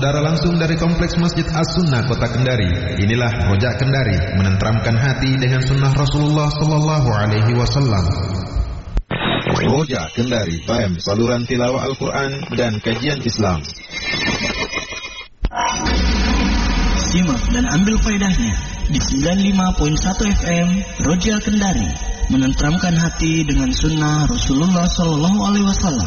mengudara langsung dari Kompleks Masjid As-Sunnah Kota Kendari. Inilah Rojak Kendari, menenteramkan hati dengan sunnah Rasulullah sallallahu alaihi wasallam. Rojak Kendari, FM saluran tilawah Al-Quran dan kajian Islam. Simak dan ambil faedahnya di 95.1 FM Rojak Kendari, menenteramkan hati dengan sunnah Rasulullah sallallahu alaihi wasallam.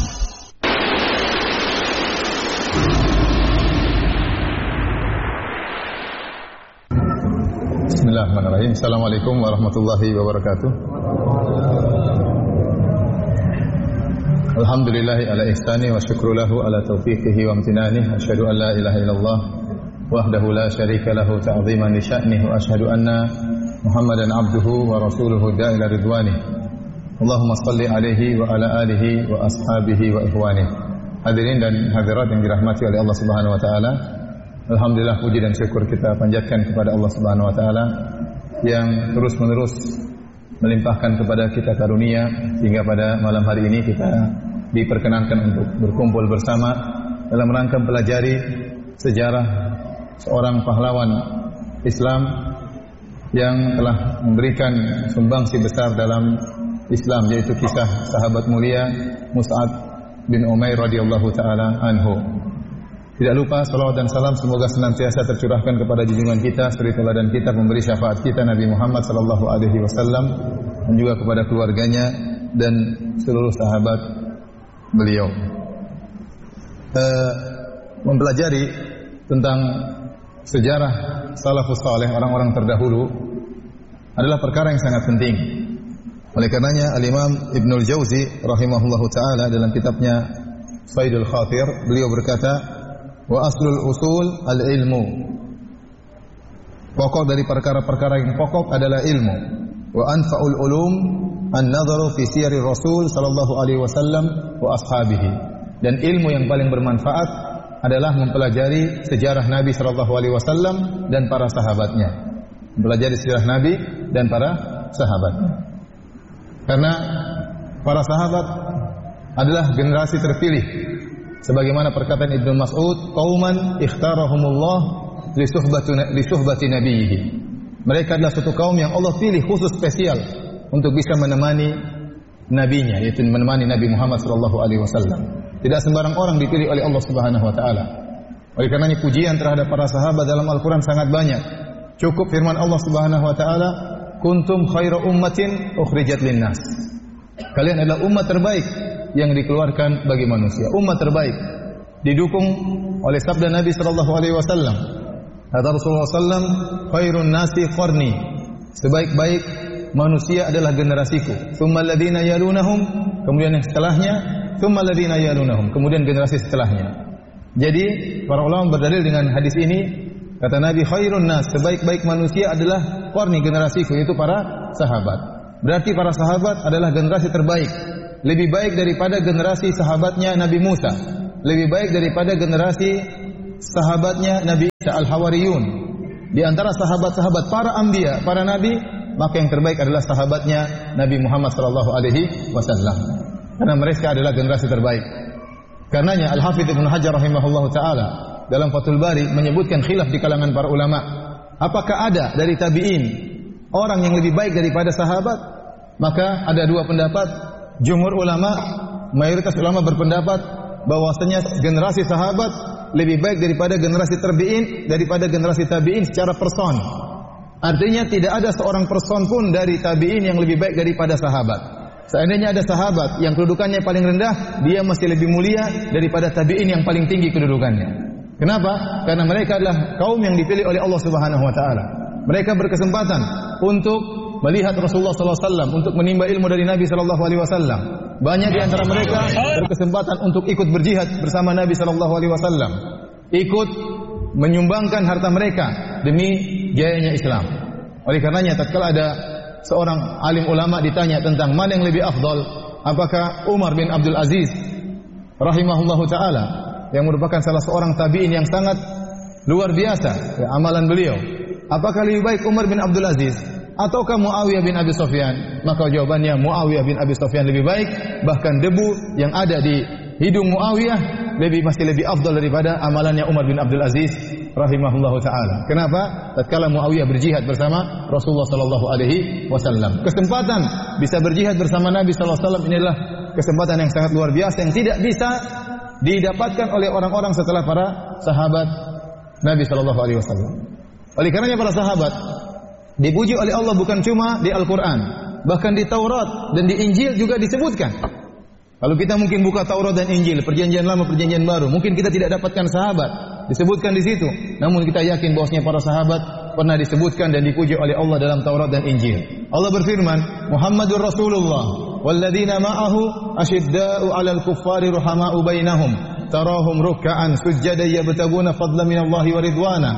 Bismillahirrahmanirrahim. Assalamualaikum warahmatullahi wabarakatuh. Alhamdulillahi ala ihsani wa syukru lahu ala taufiqihi wa amtinani. Asyhadu an la ilaha illallah wahdahu la syarika lahu ta'ziman li sya'nihi wa asyhadu anna Muhammadan abduhu wa rasuluhu da'ila ridwanihi. Allahumma salli alaihi wa ala alihi wa ashabihi wa ikhwanihi. Hadirin dan hadirat yang dirahmati oleh Allah Subhanahu wa taala. Alhamdulillah, puji dan syukur kita panjatkan kepada Allah Subhanahu wa taala yang terus-menerus melimpahkan kepada kita karunia hingga pada malam hari ini kita diperkenankan untuk berkumpul bersama dalam rangka mempelajari sejarah seorang pahlawan Islam yang telah memberikan sumbangsi besar dalam Islam, yaitu kisah sahabat mulia Mus'ab bin Umair radhiyallahu taala anhu. Tidak lupa salawat dan salam semoga senantiasa tercurahkan kepada junjungan kita, suri tauladan kita, pemberi syafaat kita Nabi Muhammad sallallahu alaihi wasallam, dan juga kepada keluarganya dan seluruh sahabat beliau. Mempelajari tentang sejarah salafus saleh, orang-orang terdahulu, adalah perkara yang sangat penting. Oleh karenanya Al-Imam Ibnul Jauzi rahimahullahu taala dalam kitabnya Saidul Khatir, beliau berkata, wa aslul usul al-ilmu. Pokok dari perkara-perkara yang pokok adalah ilmu. Wa anfa'ul ulum an-nadharu fi siyari Rasul sallallahu alaihi wasallam wa ashabihi. Dan ilmu yang paling bermanfaat adalah mempelajari sejarah Nabi sallallahu alaihi wasallam dan para sahabatnya. Mempelajari sejarah Nabi dan para sahabatnya. Karena para sahabat adalah generasi terpilih. Sebagaimana perkataan Ibnu Mas'ud, qauman ikhtarahumullah li suhbati nabiyhi. Mereka adalah suatu kaum yang Allah pilih khusus spesial untuk bisa menemani nabinya, yaitu menemani Nabi Muhammad sallallahu alaihi wasallam. Tidak sembarang orang dipilih oleh Allah Subhanahu wa taala. Oleh karenanya pujian terhadap para sahabat dalam Al-Qur'an sangat banyak. Cukup firman Allah Subhanahu wa taala, kuntum khairu ummatin ukhrijat linnas. Kalian adalah umat terbaik yang dikeluarkan bagi manusia, umat terbaik. Didukung oleh sabda Nabi sallallahu alaihi wasallam. Kata Rasulullah sallam, khairun nasi qarni. Sebaik-baik manusia adalah generasiku. Tsummal ladzina yalunahum, kemudian yang setelahnya, tsummal ladzina yalunahum, kemudian generasi setelahnya. Jadi para ulama berdalil dengan hadis ini, kata Nabi, khairun nas, sebaik-baik manusia adalah qarni, generasiku, yaitu para sahabat. Berarti para sahabat adalah generasi terbaik. Lebih baik daripada generasi sahabatnya Nabi Musa, lebih baik daripada generasi sahabatnya Nabi Isa al-Hawariyun. Di antara sahabat-sahabat para anbiya, para nabi, maka yang terbaik adalah sahabatnya Nabi Muhammad sallallahu alaihi wasallam. Karena mereka adalah generasi terbaik. Karenanya Al-Hafidz Ibnu Hajar rahimahullahu taala dalam Fathul Bari menyebutkan khilaf di kalangan para ulama. Apakah ada dari tabi'in orang yang lebih baik daripada sahabat? Maka ada dua pendapat. Jumhur ulama, mayoritas ulama berpendapat bahwasanya generasi sahabat lebih baik daripada generasi tabi'in, daripada generasi tabi'in secara person. Artinya tidak ada seorang person pun dari tabi'in yang lebih baik daripada sahabat. Seandainya ada sahabat yang kedudukannya paling rendah, dia masih lebih mulia daripada tabi'in yang paling tinggi kedudukannya. Kenapa? Karena mereka adalah kaum yang dipilih oleh Allah Subhanahu wa taala. Mereka berkesempatan untuk melihat Rasulullah sallallahu alaihi wasallam, untuk menimba ilmu dari Nabi sallallahu alaihi wasallam. Banyak di antara mereka berkesempatan untuk ikut berjihad bersama Nabi sallallahu alaihi wasallam, ikut menyumbangkan harta mereka demi jayanya Islam. Oleh karenanya tatkala ada seorang alim ulama ditanya tentang mana yang lebih afdal, apakah Umar bin Abdul Aziz rahimahullahu taala yang merupakan salah seorang tabi'in yang sangat luar biasa amalan beliau, apakah lebih baik Umar bin Abdul Aziz ataukah Muawiyah bin Abi Sufyan? Maka jawabannya Muawiyah bin Abi Sufyan lebih baik. Bahkan debu yang ada di hidung Muawiyah masih lebih afdal daripada amalannya Umar bin Abdul Aziz rahimahullahu taala. Kenapa? Tatkala Muawiyah berjihad bersama Rasulullah sallallahu alaihi wasallam. Kesempatan bisa berjihad bersama Nabi sallallahu alaihi wasallam ini adalah kesempatan yang sangat luar biasa yang tidak bisa didapatkan oleh orang-orang setelah para sahabat Nabi sallallahu alaihi wasallam. Oleh karenanya para sahabat dipuji oleh Allah bukan cuma di Al-Qur'an, bahkan di Taurat dan di Injil juga disebutkan. Kalau kita mungkin buka Taurat dan Injil, perjanjian lama, perjanjian baru, mungkin kita tidak dapatkan sahabat disebutkan di situ. Namun kita yakin bahwasanya para sahabat pernah disebutkan dan dipuji oleh Allah dalam Taurat dan Injil. Allah berfirman, Muhammadur Rasulullah walladzina ma'ahu asyidda'u 'alal kuffari ruhama'u bainahum tarahum ruk'an sujjadan yabtaguna fadlan minallahi wa ridwana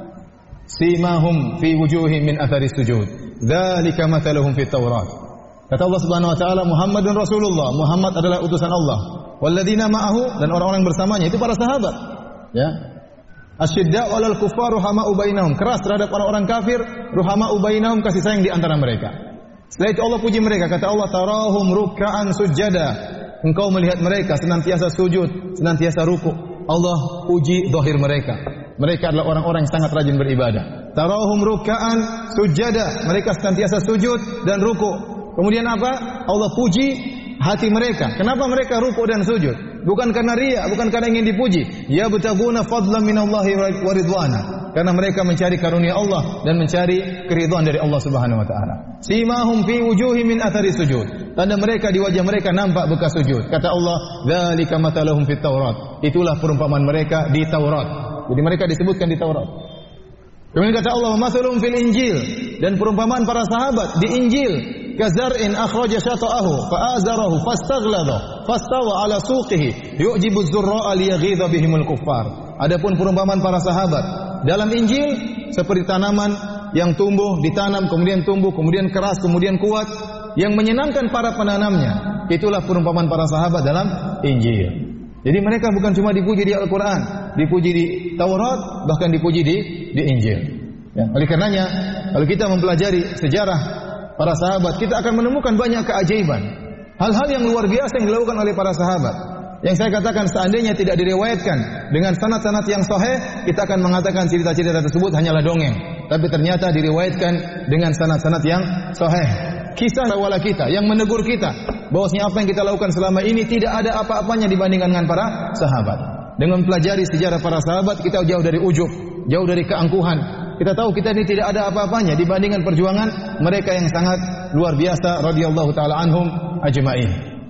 simahum fi wujuhihim min athari sujud dzalika mathaluhum fit Taurat. Kata Allah Subhanahu wa taala, Muhammadun Rasulullah, Muhammad adalah utusan Allah. Walladzina ma'ahu, dan orang-orang bersamanya itu para sahabat. Ya. Asyidda'u 'alal kuffar ruhama'u bainahum, keras terhadap orang-orang kafir, ruhama'u bainahum, kasih sayang di antara mereka. Setelah itu Allah puji mereka, kata Allah, tarahum ruk'an sujjada. Engkau melihat mereka senantiasa sujud, senantiasa ruku. Allah puji zahir mereka. Mereka adalah orang-orang yang sangat rajin beribadah. Tarahum ruk'an sujjada, mereka senantiasa sujud dan ruku. Kemudian apa? Allah puji hati mereka. Kenapa mereka ruku dan sujud? Bukan karena riya, bukan karena ingin dipuji. Ya betaguna fadlan minallahi wa ridwana. Karena mereka mencari karunia Allah dan mencari keridhaan dari Allah Subhanahu wa taala. Simahum fi wujuhihim min athari sujud. Tanda mereka di wajah mereka nampak bekas sujud. Kata Allah, dzalika mathaluhum fit Taurat. Itulah perumpamaan mereka di Taurat. Jadi mereka disebutkan di Taurat. Kemudian kata Allah, mathaluhum fil Injil, dan perumpamaan para sahabat di Injil. Kazar'in akhraja syata'ahu fa'azarahu fastaghlada fastawa ala suqihi yu'jibu az-zurra'a liyaghidha bihimul kuffar. Adapun perumpamaan para sahabat dalam Injil seperti tanaman yang tumbuh, ditanam, kemudian tumbuh, kemudian keras, kemudian kuat, yang menyenangkan para penanamnya. Itulah perumpamaan para sahabat dalam Injil. Jadi mereka bukan cuma dipuji di Al-Quran, dipuji di Taurat, bahkan dipuji di Injil. Ya, oleh karenanya, kalau kita mempelajari sejarah para sahabat, kita akan menemukan banyak keajaiban. Hal-hal yang luar biasa yang dilakukan oleh para sahabat. Yang saya katakan seandainya tidak diriwayatkan dengan sanad-sanad yang sahih, kita akan mengatakan cerita-cerita tersebut hanyalah dongeng. Tapi ternyata diriwayatkan dengan sanad-sanad yang sahih. Kisah wala kita yang menegur kita bahwasanya apa yang kita lakukan selama ini tidak ada apa-apanya dibandingkan dengan para sahabat. Dengan pelajari sejarah para sahabat, kita jauh dari ujub, jauh dari keangkuhan. Kita tahu kita ini tidak ada apa-apanya dibandingkan perjuangan mereka yang sangat luar biasa radhiyallahu taala anhum ajma'in.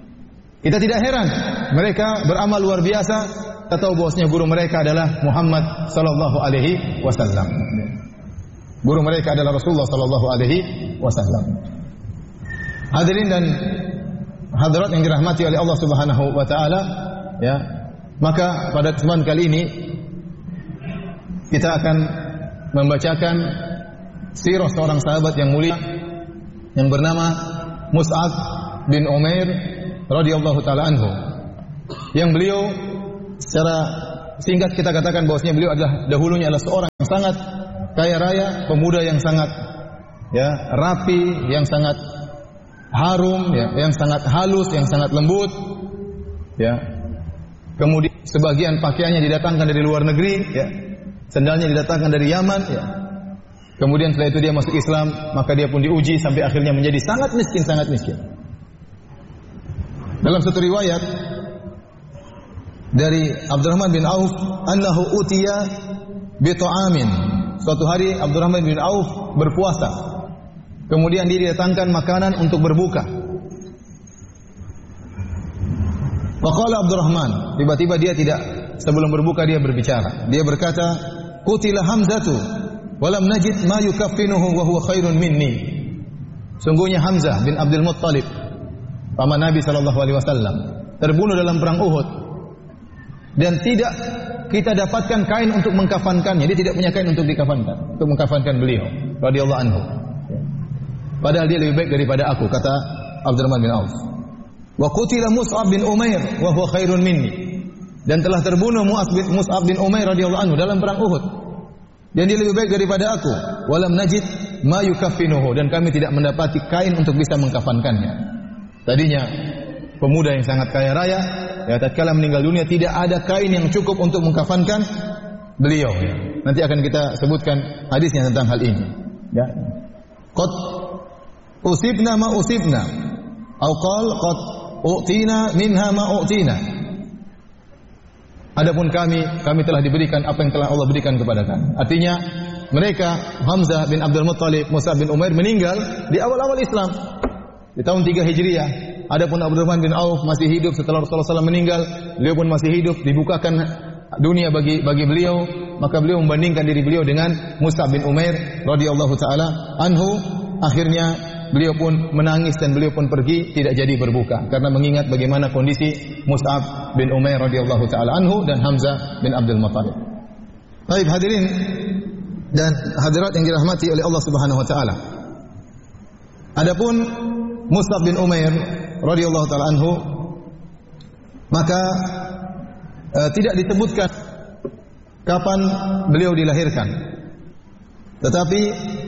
Kita tidak heran mereka beramal luar biasa. Kita tahu bahwasanya guru mereka adalah Muhammad sallallahu alaihi wasallam. Guru mereka adalah Rasulullah sallallahu alaihi wasallam. Hadirin dan hadirat yang dirahmati oleh Allah Subhanahu wa taala, ya. Maka pada kesempatan kali ini kita akan membacakan sirah seorang sahabat yang mulia yang bernama Mus'ab bin Umair radhiyallahu taala anhu. Yang beliau secara singkat kita katakan bahwasanya beliau adalah dahulunya adalah seorang yang sangat kaya raya, pemuda yang sangat rapi, yang sangat harum, yang sangat halus, yang sangat lembut, Kemudian sebagian pakaiannya didatangkan dari luar negeri, sendalnya didatangkan dari Yaman, Kemudian setelah itu dia masuk Islam, maka dia pun diuji sampai akhirnya menjadi sangat miskin. Dalam satu riwayat dari Abdurrahman bin Auf, annahu utiya bi ta'amin. Suatu hari Abdurrahman bin Auf berpuasa. Kemudian dia didatangkan makanan untuk berbuka. Faqala Abdurrahman, tiba-tiba dia tidak, sebelum berbuka dia berbicara. Dia berkata, "Qutila Hamzatu walam najid ma yukaffinuhu wa huwa khairun minni." Sungguhnya Hamzah bin Abdul Muttalib, paman Nabi sallallahu alaihi wasallam, terbunuh dalam perang Uhud. Dan tidak kita dapatkan kain untuk mengkafankannya. Dia tidak punya kain untuk dikafankan, untuk mengkafankan beliau radhiyallahu anhu. Padahal dia lebih baik daripada aku, kata Abdurrahman bin Auf. Wa qutila Mus'ab bin Umair wa huwa khairun minni. Dan telah terbunuh Mus'ab bin Umair radhiyallahu anhu dalam perang Uhud. Dan dia lebih baik daripada aku. Walam najid ma yukaffinuhu, dan kami tidak mendapati kain untuk bisa mengkafankannya. Tadinya pemuda yang sangat kaya raya, ya tatkala meninggal dunia tidak ada kain yang cukup untuk mengkafankan beliau. Ya. Nanti akan kita sebutkan hadisnya tentang hal ini. Ya. Qad usibna ma usibna, atau qal qad u'tina minha ma u'tina. Adapun kami telah diberikan apa yang telah Allah berikan kepada kami. Artinya mereka Hamzah bin Abdul Muttalib, Mus'ab bin Umair meninggal di awal-awal Islam di tahun 3 Hijriah. Adapun Abdurrahman bin Auf masih hidup setelah Rasulullah SAW meninggal, beliau pun masih hidup, dibukakan dunia bagi beliau, maka beliau membandingkan diri beliau dengan Mus'ab bin Umair radhiyallahu taala anhu. Akhirnya beliau pun menangis dan beliau pun pergi, tidak jadi berbuka karena mengingat bagaimana kondisi Mus'ab bin Umair radhiyallahu taala anhu dan Hamzah bin Abdul Muttalib. Baik hadirin dan hadirat yang dirahmati oleh Allah Subhanahu wa taala. Adapun Mus'ab bin Umair radhiyallahu taala anhu, maka tidak disebutkan kapan beliau dilahirkan. Tetapi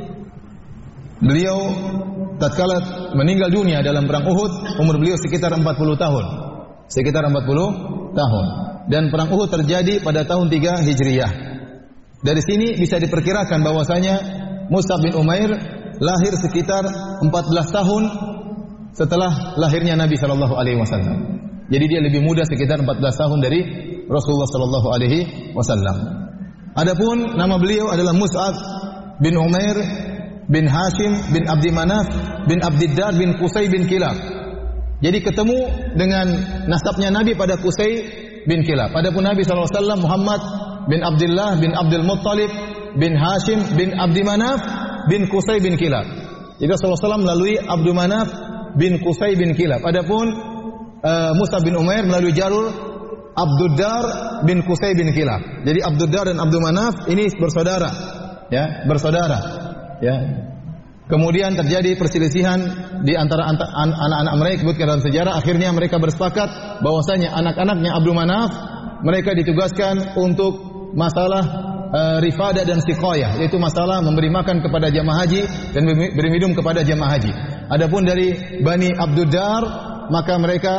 beliau tatkala meninggal dunia dalam perang Uhud, umur beliau sekitar 40 tahun. Sekitar 40 tahun. Dan perang Uhud terjadi pada tahun 3 Hijriah. Dari sini bisa diperkirakan bahwasanya Mus'ab bin Umair lahir sekitar 14 tahun setelah lahirnya Nabi sallallahu alaihi wasallam. Jadi dia lebih muda sekitar 14 tahun dari Rasulullah sallallahu alaihi wasallam. Adapun nama beliau adalah Mus'ab bin Umair bin Hashim bin Abdi Manaf bin Abdiddar bin Qusay bin Kilab. Jadi ketemu dengan nasabnya Nabi pada Qusay bin Kilab. Adapun Nabi sallallahu alaihi wasallam Muhammad bin Abdullah bin Abdul Muttalib bin Hashim bin Abdi Manaf bin Qusay bin Kilab. Jadi Rasulullah SAW melalui Abdul Manaf bin Qusay bin Kilab. Adapun Mus'ab bin Umair melalui jalur Abduddar bin Qusay bin Kilab. Jadi Abduddar dan Abdul Manaf ini bersaudara, ya, bersaudara, ya. Kemudian terjadi perselisihan di antara anak-anak mereka, disebutkan dalam sejarah. Akhirnya mereka bersepakat bahwasanya anak-anaknya Abdul Manaf mereka ditugaskan untuk masalah rifadah dan siqayah, yaitu masalah memberi makan kepada jamaah haji dan beri minum kepada jamaah haji. Adapun dari Bani Abduddar, maka mereka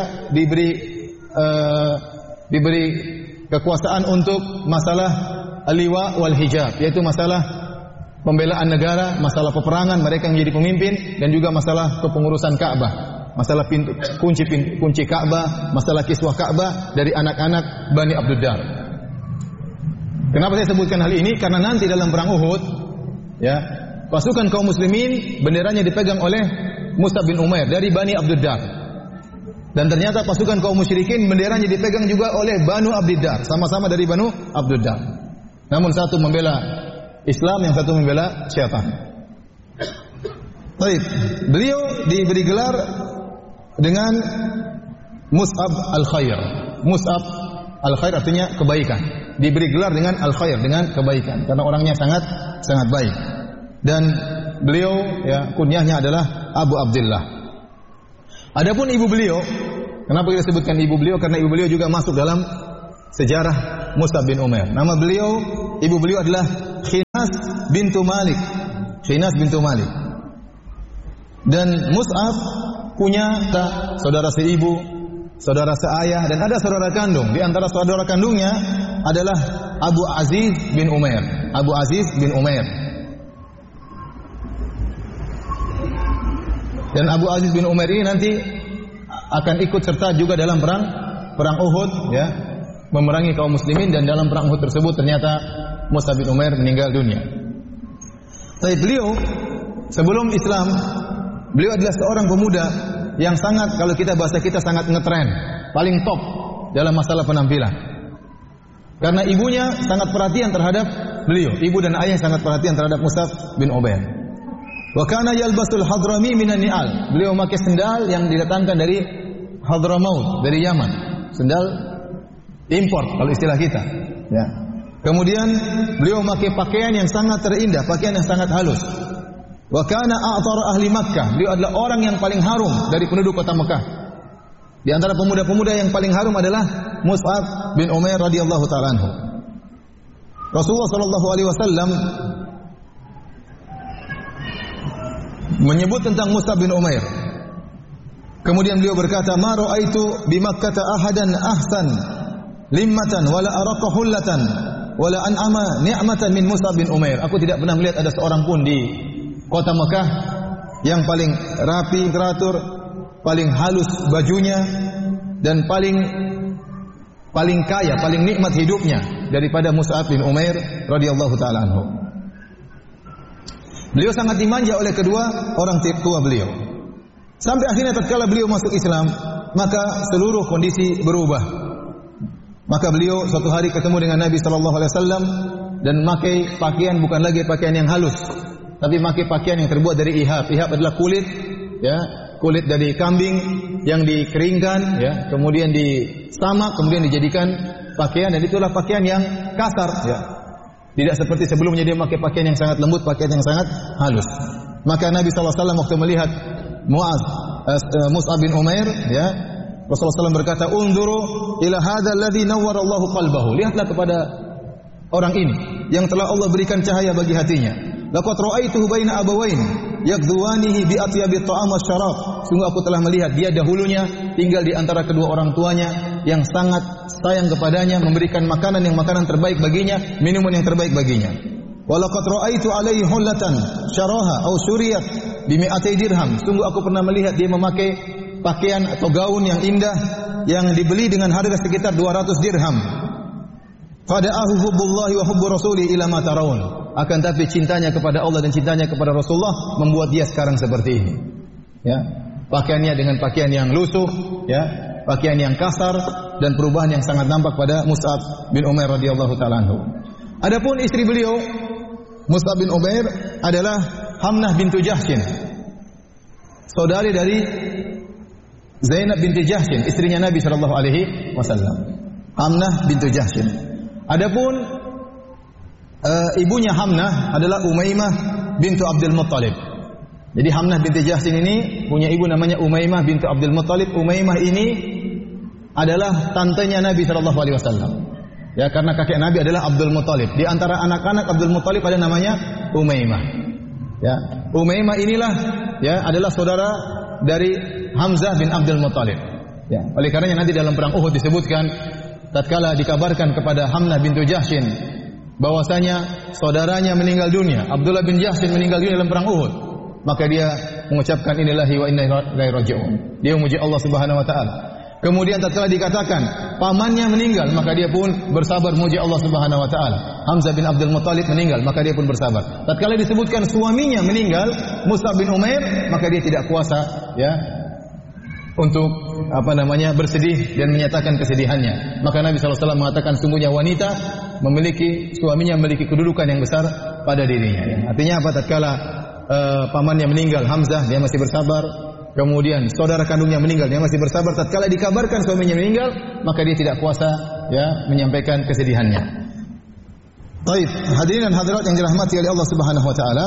diberi kekuasaan untuk masalah al-liwa wal hijab, yaitu masalah pembelaan negara, masalah peperangan, mereka yang menjadi pemimpin, dan juga masalah kepengurusan Ka'bah, masalah kunci Ka'bah, masalah kiswah Ka'bah dari anak-anak Bani Abduddar. Kenapa saya sebutkan hal ini? Karena nanti dalam perang Uhud, ya, pasukan kaum muslimin benderanya dipegang oleh Mus'ab bin Umair dari Bani Abduddar. Dan ternyata pasukan kaum musyrikin benderanya dipegang juga oleh Banu Abdiddar, sama-sama dari Banu Abduddar. Namun satu membela Islam, yang satu membela syaitan. Baik, beliau diberi gelar dengan Mus'ab al-Khair. Mus'ab al-Khair artinya kebaikan. Diberi gelar dengan al-Khair, dengan kebaikan, karena orangnya sangat baik. Dan beliau, ya, kunyahnya adalah Abu Abdullah. Adapun ibu beliau, kenapa kita sebutkan ibu beliau? Karena ibu beliau juga masuk dalam sejarah Mus'ab bin Umair. Nama beliau, ibu beliau adalah Khinas bintu Malik. Khinas bintu Malik. Dan Mus'ab punya saudara seibu, saudara seayah, dan ada saudara kandung. Di antara saudara kandungnya adalah Abu Aziz bin Umair. Abu Aziz bin Umair. Dan Abu Aziz bin Umair ini nanti akan ikut serta juga dalam perang Uhud, ya, memerangi kaum muslimin, dan dalam perang Uhud tersebut ternyata Mus'ab bin Umair meninggal dunia. Tapi beliau sebelum Islam, beliau adalah seorang pemuda yang sangat, kalau kita bahasa kita, sangat ngetren, paling top dalam masalah penampilan. Karena ibunya sangat perhatian terhadap beliau, ibu dan ayah sangat perhatian terhadap Mus'ab bin Umair. Wa kana yalbasul hadrami minan ni'al. Beliau memakai sendal yang didatangkan dari Hadramaut, dari Yaman. Sendal import kalau istilah kita, ya. Kemudian beliau memakai pakaian yang sangat terindah, pakaian yang sangat halus. Wa kana a'tar ahli Makkah. Beliau adalah orang yang paling harum dari penduduk kota Mekah. Di antara pemuda-pemuda yang paling harum adalah Mus'ab bin Umair radhiyallahu ta'ala anhu. Rasulullah sallallahu alaihi wasallam menyebut tentang Mus'ab bin Umair. Kemudian beliau berkata, "Ma ra'aitu bi Makkah ahadan ahsan limmatan wala araqa hullatan wala an'ama ni'matan min Mus'ab bin Umair." Aku tidak pernah melihat ada seorang pun di kota Mekah yang paling rapi, teratur, paling halus bajunya dan paling kaya, paling nikmat hidupnya daripada Mus'ab bin Umair radhiyallahu taala anhu. Beliau sangat dimanja oleh kedua orang tua beliau. Sampai akhirnya tatkala beliau masuk Islam, maka seluruh kondisi berubah. Maka beliau suatu hari ketemu dengan Nabi sallallahu alaihi wasallam dan memakai pakaian bukan lagi pakaian yang halus, tapi memakai pakaian yang terbuat dari ihab. Ihab adalah kulit, ya, kulit dari kambing yang dikeringkan, ya, kemudian disamak, kemudian dijadikan pakaian, dan itulah pakaian yang kasar, ya. Tidak seperti sebelumnya dia memakai pakaian yang sangat lembut, pakaian yang sangat halus. Maka Nabi sallallahu alaihi wasallam waktu melihat Mus'ab bin Umair, ya, Rasulullah SAW berkata, "Unzuru ila hadzal ladzi nawwara Allahu qalbahu." Lihatlah kepada orang ini yang telah Allah berikan cahaya bagi hatinya. Laqad ra'aituhu baina abawain yakdhuwanihi bi atyabi ta'am wasyarab. Sungguh aku telah melihat dia dahulunya tinggal di antara kedua orang tuanya yang sangat sayang kepadanya, memberikan makanan yang makanan terbaik baginya, minuman yang terbaik baginya. Walaqad ra'aitu alaihi hullatan syaraha aw suriyat bi mi'atay dirham. Sungguh aku pernah melihat dia memakai pakaian atau gaun yang indah yang dibeli dengan harga sekitar 200 dirham. Fada'ahu hubbullahi wa hubbu rasuli ila ma tarawun. Akan tapi cintanya kepada Allah dan cintanya kepada Rasulullah membuat dia sekarang seperti ini. Ya, pakaiannya dengan pakaian yang lusuh, ya, pakaian yang kasar, dan perubahan yang sangat nampak pada Mus'ab bin Umair radhiyallahu taala anhu. Adapun istri beliau Mus'ab bin Umair adalah Hamnah bintu Jahsyin, saudari dari Zainab binti Jahsyin, istrinya Nabi sallallahu alaihi wasallam. Hamnah bintu Jahsyin. Adapun ibunya Hamnah adalah Umaymah bintu Abdul Muttalib. Jadi Hamnah binti Jahsyin ini punya ibu namanya Umaymah bintu Abdul Muttalib. Umaymah ini adalah tantenya Nabi sallallahu alaihi wasallam. Ya, karena kakek Nabi adalah Abdul Muttalib. Di antara anak-anak Abdul Muttalib ada namanya Umaymah. Ya, Umaymah inilah, ya, adalah saudara dari Hamzah bin Abdul Muttalib. Ya, oleh karenanya nanti dalam perang Uhud disebutkan tatkala dikabarkan kepada Hamnah bintu Jahsyin bahwasanya saudaranya meninggal dunia, Abdullah bin Jahsyin meninggal dunia dalam perang Uhud, maka dia mengucapkan innallahi wa inna ilaihi raji'un. Dia memuji Allah Subhanahu wa taala. Kemudian tatkala dikatakan pamannya meninggal, maka dia pun bersabar memuji Allah Subhanahu wa taala. Hamzah bin Abdul Muttalib meninggal, maka dia pun bersabar. Tatkala disebutkan suaminya meninggal, Mus'ab bin Umair, maka dia tidak kuasa, ya, untuk bersedih dan menyatakan kesedihannya. Maka Nabi SAW mengatakan sungguhnya wanita suaminya memiliki kedudukan yang besar pada dirinya. Ya. Artinya apa? Tatkala pamannya meninggal, Hamzah, dia masih bersabar. Kemudian saudara kandungnya meninggal, dia masih bersabar. Tatkala dikabarkan suaminya meninggal, maka dia tidak kuasa, ya, menyampaikan kesedihannya. Baik, hadirin dan hadirat yang dirahmati oleh Allah Subhanahu wa taala.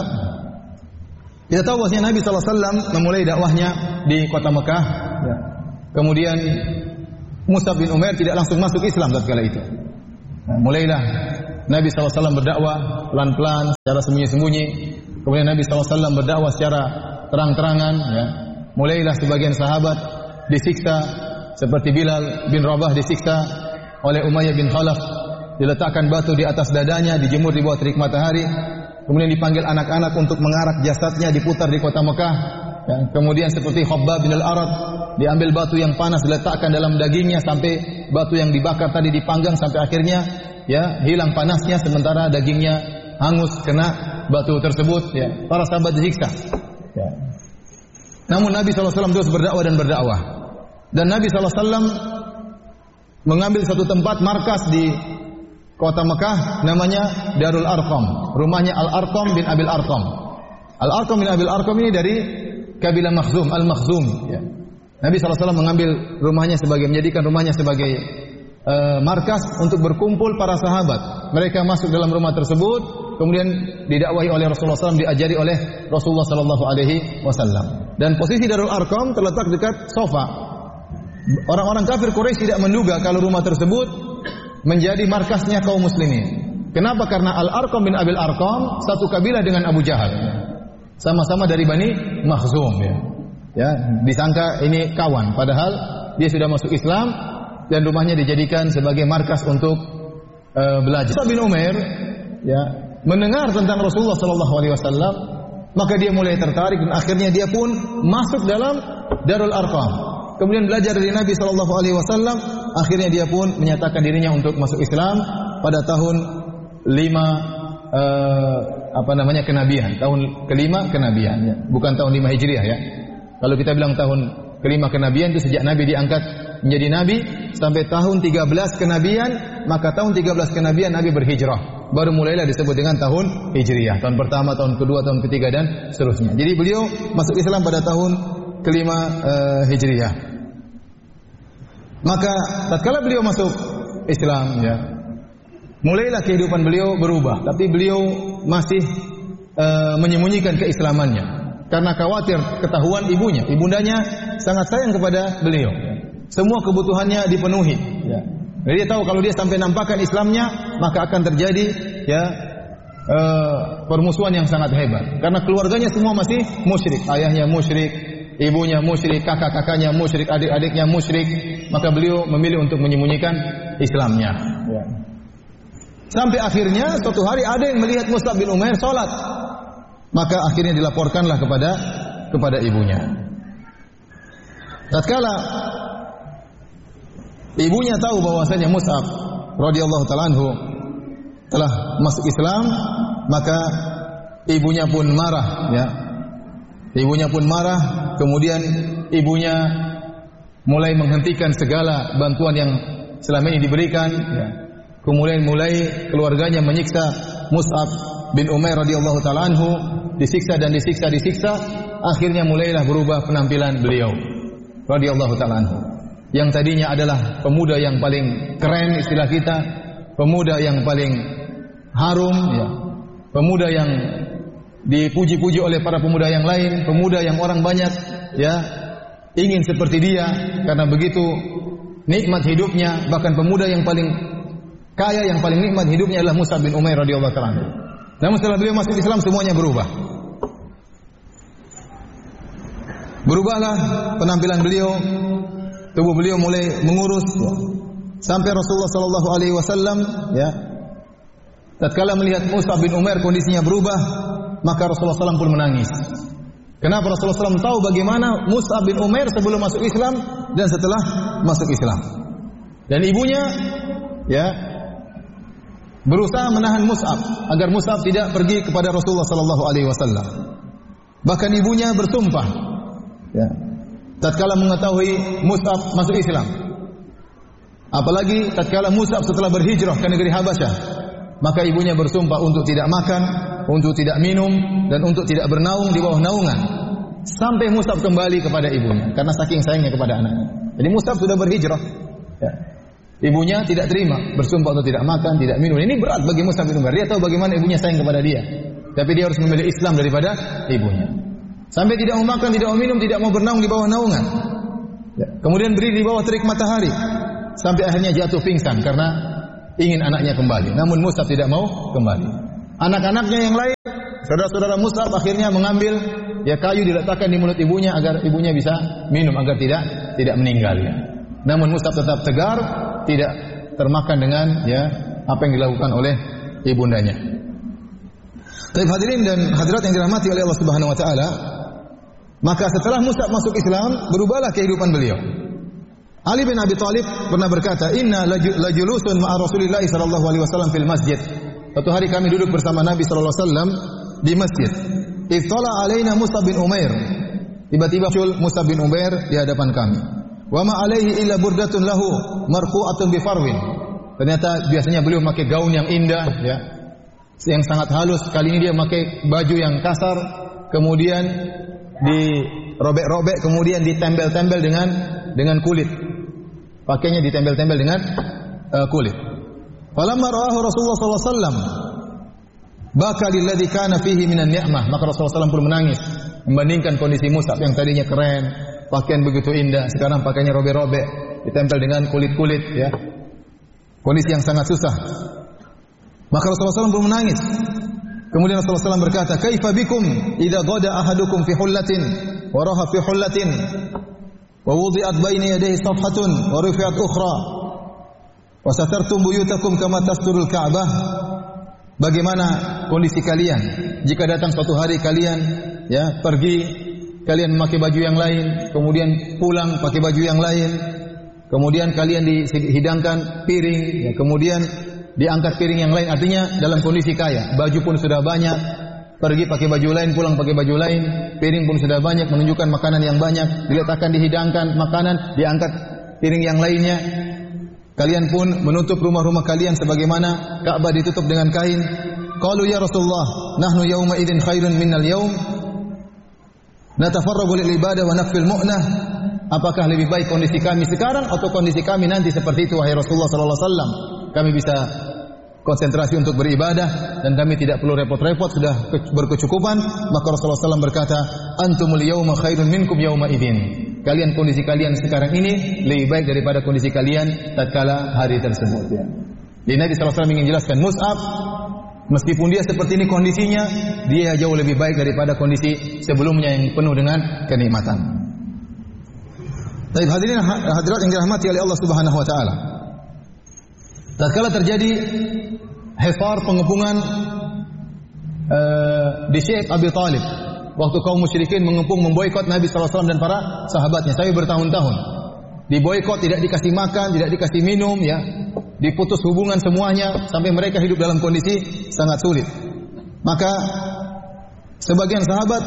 Kita tahu bahwasanya Nabi sallallahu alaihi wasallam memulai dakwahnya di kota Mekah, ya. Kemudian Mus'ab bin Umair tidak langsung masuk Islam tatkala itu. Nah, mulailah Nabi sallallahu alaihi wasallam berdakwah pelan-pelan secara sembunyi-sembunyi. Kemudian Nabi sallallahu alaihi wasallam berdakwah secara terang-terangan, ya. Mulailah sebagian sahabat disiksa, seperti Bilal bin Rabah disiksa oleh Umayyah bin Khalaf, diletakkan batu di atas dadanya, dijemur di bawah terik matahari. Kemudian dipanggil anak-anak untuk mengarak jasadnya, diputar di kota Mekah. Ya, kemudian seperti Khabbab bin al-Arad, diambil batu yang panas diletakkan dalam dagingnya sampai batu yang dibakar tadi dipanggang sampai akhirnya, ya, hilang panasnya sementara dagingnya hangus kena batu tersebut. Ya, para sahabat disiksa. Ya. Namun Nabi SAW terus berdakwah dan berdakwah. Dan Nabi SAW mengambil satu tempat markas di kota Mekah namanya Darul Arqam. Rumahnya Al-Arqam bin Abil Arqam. Al-Arqam bin Abil Arqam ini dari kabilah Makhzum, Al-Makhzum. Ya. Nabi SAW menjadikan rumahnya sebagai markas untuk berkumpul para sahabat. Mereka masuk dalam rumah tersebut, kemudian didakwahi oleh Rasulullah SAW, diajari oleh Rasulullah SAW. Dan posisi Darul Arqam terletak dekat sofa. Orang-orang kafir Quraisy tidak menduga kalau rumah tersebut menjadi markasnya kaum muslimin. Kenapa? Karena Al-Arqam bin Abil Arqam satu kabilah dengan Abu Jahal. Sama-sama dari Bani Makhzum. Ya. Ya, disangka ini kawan, padahal dia sudah masuk Islam dan rumahnya dijadikan sebagai markas untuk belajar. Mus'ab bin Umair ya, mendengar tentang Rasulullah sallallahu alaihi wasallam, maka dia mulai tertarik dan akhirnya dia pun masuk dalam Darul Arqam. Kemudian belajar dari Nabi sallallahu alaihi wasallam, akhirnya dia pun menyatakan dirinya untuk masuk Islam pada tahun 5 kenabian, tahun kelima kenabian ya. Bukan tahun 5 Hijriah ya. Kalau kita bilang tahun kelima kenabian itu sejak Nabi diangkat menjadi Nabi sampai tahun 13 kenabian, maka tahun 13 kenabian Nabi berhijrah. Baru mulailah disebut dengan tahun Hijriah. Tahun pertama, tahun kedua, tahun ketiga dan seterusnya. Jadi beliau masuk Islam pada tahun kelima Hijriah. Maka tatkala beliau masuk Islam ya, mulailah kehidupan beliau berubah, tapi beliau masih menyembunyikan keislamannya. Karena khawatir ketahuan ibunya, ibundanya sangat sayang kepada beliau. Semua kebutuhannya dipenuhi. Ya. Jadi dia tahu kalau dia sampai nampakkan Islamnya, maka akan terjadi ya permusuhan yang sangat hebat. Karena keluarganya semua masih musyrik, ayahnya musyrik, ibunya musyrik, kakak-kakaknya musyrik, adik-adiknya musyrik. Maka beliau memilih untuk menyembunyikan Islamnya. Ya. Sampai akhirnya suatu hari ada yang melihat Mus'ab bin Umair salat. Maka akhirnya dilaporkanlah kepada ibunya. Tatkala ibunya tahu bahwasanya Mus'ab radhiyallahu ta'ala anhu telah masuk Islam, maka ibunya pun marah ya. Ibunya pun marah, kemudian ibunya mulai menghentikan segala bantuan yang selama ini diberikan ya. Kemudian mulai keluarganya menyiksa Mus'ab bin Umair radhiyallahu ta'ala anhu, disiksa dan disiksa, akhirnya mulailah berubah penampilan beliau radhiyallahu ta'ala anhu. Yang tadinya adalah pemuda yang paling keren istilah kita, pemuda yang paling harum ya, pemuda yang dipuji-puji oleh para pemuda yang lain, pemuda yang orang banyak ya ingin seperti dia karena begitu nikmat hidupnya, bahkan pemuda yang paling kaya, yang paling nikmat hidupnya adalah Mus'ab bin Umair radhiyallahu ta'ala anhu. Namun setelah beliau masuk Islam semuanya berubah. Berubahlah penampilan beliau, tubuh beliau mulai mengurus sampai Rasulullah sallallahu alaihi wasallam ya. Tatkala melihat Mus'ab bin Umair kondisinya berubah, maka Rasulullah SAW pun menangis. Kenapa? Rasulullah SAW tahu bagaimana Mus'ab bin Umair sebelum masuk Islam dan setelah masuk Islam. Dan ibunya ya berusaha menahan Mus'ab agar Mus'ab tidak pergi kepada Rasulullah sallallahu alaihi wasallam. Bahkan ibunya bersumpah ya, tatkala mengetahui Mus'ab masuk Islam. Apalagi tatkala Mus'ab setelah berhijrah ke negeri Habasyah, maka ibunya bersumpah untuk tidak makan, untuk tidak minum dan untuk tidak bernaung di bawah naungan sampai Mus'ab kembali kepada ibunya karena saking sayangnya kepada anaknya. Jadi Mus'ab sudah berhijrah ya. Ibunya tidak terima, bersumpah untuk tidak makan, tidak minum. Ini berat bagi Mus'ab bin Umair. Dia tahu bagaimana ibunya sayang kepada dia. Tapi dia harus memilih Islam daripada ibunya. Sampai tidak mau makan, tidak mau minum, tidak mau bernaung di bawah naungan. Ya. Kemudian berdiri di bawah terik matahari. Sampai akhirnya jatuh pingsan karena ingin anaknya kembali. Namun Mus'ab tidak mau kembali. Anak-anaknya yang lain, saudara-saudara Mus'ab akhirnya mengambil ya kayu diletakkan di mulut ibunya agar ibunya bisa minum agar tidak meninggal. Ya. Namun Mus'ab tetap tegar, tidak termakan dengan ya apa yang dilakukan oleh ibundanya. Tapi hadirin dan hadirat yang dirahmati oleh Allah Subhanahu wa taala, maka setelah Mus'ab masuk Islam, berubahlah kehidupan beliau. Ali bin Abi Thalib pernah berkata, "Inna lajulusun ma'a Rasulillah sallallahu alaihi wasallam fil masjid." Suatu hari kami duduk bersama Nabi sallallahu alaihi wasallam di masjid. Ittala alaina Mus'ab bin Umair. Tiba-tiba muncul Mus'ab bin Umair di hadapan kami. Wa ma alaihi illa burdatun lahu marfu'atun bi farwin. Ternyata biasanya beliau memakai gaun yang indah ya, yang sangat halus. Kali ini dia memakai baju yang kasar, kemudian dirobek-robek, kemudian ditempel-tempel dengan kulit. Pakainya ditempel-tempel dengan kulit. Falamma ra'ahu Rasulullah sallallahu alaihi wasallam baka lilladzi kana fihi minan ni'mah. Maka Rasulullah SAW pun menangis membandingkan kondisi Mus'ab yang tadinya keren, pakaian begitu indah, sekarang pakaiannya robek-robek, ditempel dengan kulit-kulit ya. Kondisi yang sangat susah. Maka Rasulullah SAW pun menangis. Kemudian Rasulullah SAW berkata, "Kaifa bikum idza ghada ahadukum fi hullatin wa raha fi hullatin wa wudi'at baina yadayhi safhatun wa rufi'at ukhra wa satartum buyutakum kama tasturul Ka'bah. Bagaimana kondisi kalian jika datang suatu hari kalian pergi, kalian memakai baju yang lain, kemudian pulang pakai baju yang lain, kemudian kalian dihidangkan piring, kemudian diangkat piring yang lain, artinya dalam kondisi kaya, baju pun sudah banyak, pergi pakai baju lain, pulang pakai baju lain, piring pun sudah banyak, menunjukkan makanan yang banyak, diletakkan dihidangkan makanan, diangkat piring yang lainnya. Kalian pun menutup rumah-rumah kalian sebagaimana Ka'bah ditutup dengan kain. Qalu ya Rasulullah, nahnu yawma idzin khairun minnal yawm. Natafarragu lil ibadah wa nakfil mu'nah. Apakah lebih baik kondisi kami sekarang atau kondisi kami nanti seperti itu wahai Rasulullah sallallahu alaihi wasallam? Kami bisa konsentrasi untuk beribadah dan kami tidak perlu repot-repot, sudah berkecukupan. Maka Rasulullah SAW berkata, antumul yawma khairun minkum yawma idzin. Kalian, kondisi kalian sekarang ini lebih baik daripada kondisi kalian tatkala hari tersebut. Jadi Nabi SAW ingin jelaskan Mus'ab, meskipun dia seperti ini kondisinya, dia jauh lebih baik daripada kondisi sebelumnya yang penuh dengan kenikmatan. Baik, hadirin hadirat yang dirahmati oleh Allah Subhanahu wa taala. Tatkala terjadi hifar pengepungan di Syekh Abi Talib, waktu kaum musyrikin mengepung memboikot Nabi SAW dan para sahabatnya sampai bertahun-tahun. Diboikot, tidak dikasih makan, tidak dikasih minum, diputus hubungan semuanya sampai mereka hidup dalam kondisi sangat sulit. Maka sebagian sahabat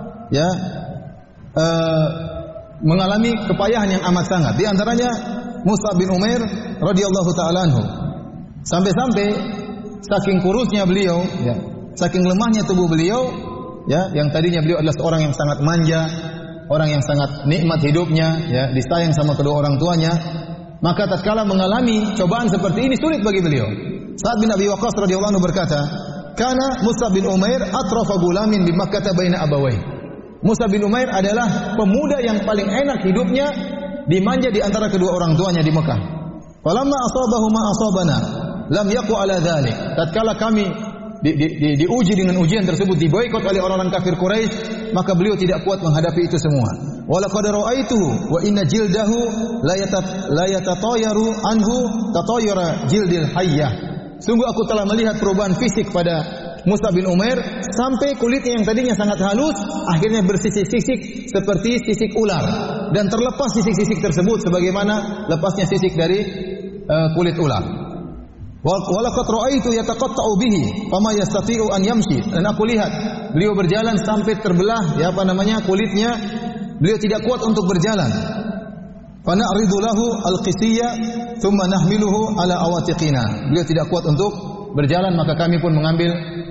mengalami kepayahan yang amat sangat. Di antaranya Mus'ab bin Umair radhiyallahu taala anhu. Sampai-sampai saking kurusnya beliau, saking lemahnya tubuh beliau, yang tadinya beliau adalah seorang yang sangat manja, orang yang sangat nikmat hidupnya, disayang sama kedua orang tuanya, maka tatkala mengalami cobaan seperti ini sulit bagi beliau. Sa'ad bin Abi Waqqas radhiyallahu anhu berkata, "Kana Mus'ab bin Umair atrafa gulamin bi Makkah baina abawayh." Mus'ab bin Umair adalah pemuda yang paling enak hidupnya, dimanja di antara kedua orang tuanya di Mekah. Falamma asabahu ma asabana, lam yaqu ala dzalik. Tatkala kami diuji dengan ujian tersebut, diboikot oleh orang-orang kafir Quraisy, maka beliau tidak kuat menghadapi itu semua. Walaqad ra'aituhu wa inna jildahu la yatatayaru anhu tatayara jildil hayyah. Sungguh aku telah melihat perubahan fisik pada Mus'ab bin Umair sampai kulitnya yang tadinya sangat halus akhirnya bersisik-sisik seperti sisik ular, dan terlepas sisik-sisik tersebut sebagaimana lepasnya sisik dari kulit ular. Walaqad ra'aitu yataqatta'u bihi fama yastati'u an yamshi. Dan aku lihat beliau berjalan sampai terbelah kulitnya, beliau tidak kuat untuk berjalan. Fa na'ridu lahu al-qisiyya thumma nahmiluhu ala awatiqina. Beliau tidak kuat untuk berjalan, maka kami pun mengambil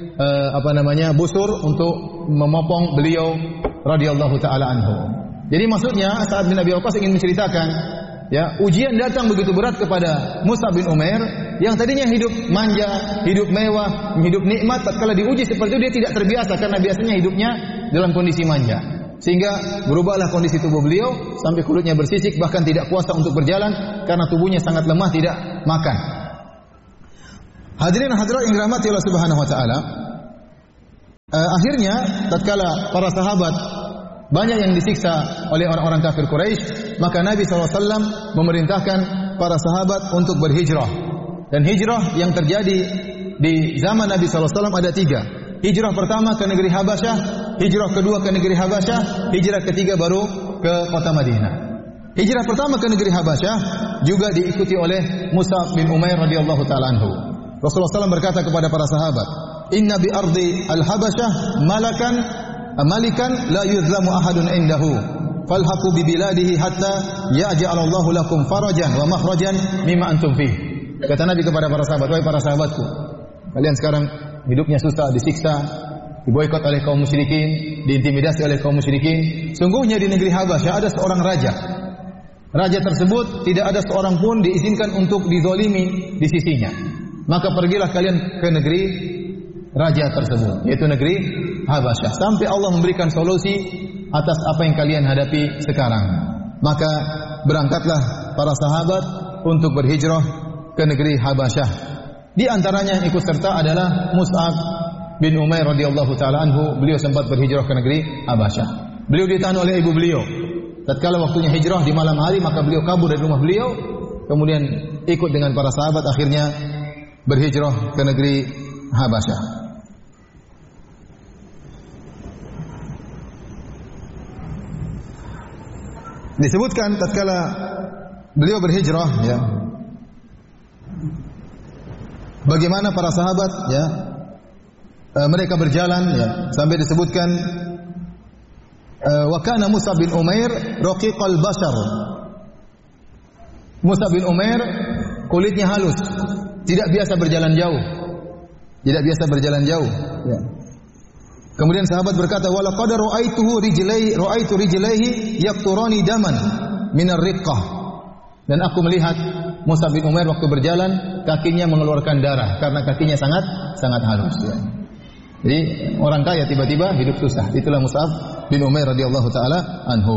busur untuk memopong beliau radhiyallahu taala anhu. Jadi maksudnya Sa'ad bin Abi Waqqas ingin menceritakan, ujian datang begitu berat kepada Mus'ab bin Umair yang tadinya hidup manja, hidup mewah, hidup nikmat, tatkala diuji seperti itu dia tidak terbiasa karena biasanya hidupnya dalam kondisi manja. Sehingga berubahlah kondisi tubuh beliau sampai kulitnya bersisik, bahkan tidak kuasa untuk berjalan karena tubuhnya sangat lemah, tidak makan. Hadirin hadirat yang dirahmati Allah Subhanahu wa taala, akhirnya tatkala para sahabat banyak yang disiksa oleh orang-orang kafir Quraisy, maka Nabi SAW memerintahkan para sahabat untuk berhijrah. Dan hijrah yang terjadi di zaman Nabi SAW ada 3. Hijrah pertama ke negeri Habasyah, hijrah kedua ke negeri Habasyah, hijrah ketiga baru ke kota Madinah. Hijrah pertama ke negeri Habasyah juga diikuti oleh Mus'ab bin Umair radhiyallahu taala anhu. Rasulullah SAW berkata kepada para sahabat, "Inna bi ardi al-Habasyah malikan la yuzlamu ahadun indahu. Falhaqu bi biladihi hatta ya'ja'alallahu lakum farajan wa makhrajan mimma antum fihi." Kata Nabi kepada para sahabat, "Wahai para sahabatku, kalian sekarang hidupnya susah, disiksa, diboikot oleh kaum musyrikin, diintimidasi oleh kaum musyrikin. Sungguhnya di negeri Habasyah ada seorang raja. Raja tersebut tidak ada seorang pun diizinkan untuk dizalimi di sisinya. Maka pergilah kalian ke negeri raja tersebut, yaitu negeri Habasyah, sampai Allah memberikan solusi atas apa yang kalian hadapi sekarang." Maka berangkatlah para sahabat untuk berhijrah ke negeri Habasyah. Di antaranya yang ikut serta adalah Mus'ab bin Umair radhiyallahu taala anhu. Beliau sempat berhijrah ke negeri Habasyah. Beliau ditahan oleh ibu beliau. Tatkala waktunya hijrah di malam hari, maka beliau kabur dari rumah beliau, kemudian ikut dengan para sahabat, akhirnya berhijrah ke negeri Habasyah. Disebutkan tatkala beliau berhijrah, ya, bagaimana para sahabat, ya, mereka berjalan, ya, sampai disebutkan wa kana Mus'ab bin Umair raqiqal bashar. Mus'ab bin Umair kulitnya halus, tidak biasa berjalan jauh. Tidak biasa berjalan jauh, ya. Kemudian sahabat berkata, "Wa laqad ra'aitu rijlaihi yaqturani daman minar riqqah." Dan aku melihat Mus'ab bin Umair waktu berjalan, kakinya mengeluarkan darah karena kakinya sangat halus, ya. Jadi orang kaya tiba-tiba hidup susah. Itulah Mus'ab bin Umair radhiyallahu taala anhu.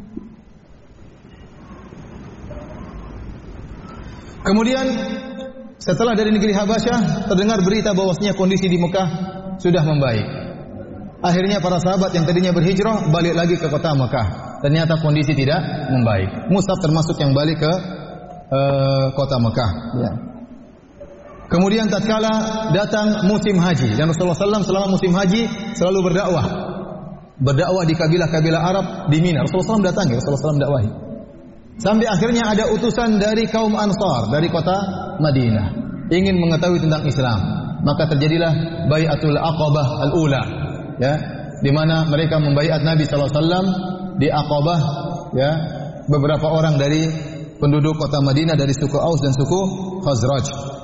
Kemudian setelah dari negeri Habasyah terdengar berita bahwasanya kondisi di Mekah sudah membaik. Akhirnya para sahabat yang tadinya berhijrah balik lagi ke kota Mekah. Ternyata kondisi tidak membaik. Mus'ab termasuk yang balik ke kota Mekah, ya. Kemudian tatkala datang musim haji, dan Rasulullah SAW selama musim haji selalu berdakwah di kabilah-kabilah Arab di Mina. Rasulullah SAW datangi, Rasulullah SAW dakwahi. Sampai akhirnya ada utusan dari kaum Ansar dari kota Madinah ingin mengetahui tentang Islam. Maka terjadilah Bai'atul Aqabah al-Ula, ya, di mana mereka membaiat Nabi SAW di Aqabah, ya, beberapa orang dari penduduk kota Madinah dari suku Aus dan suku Khazraj.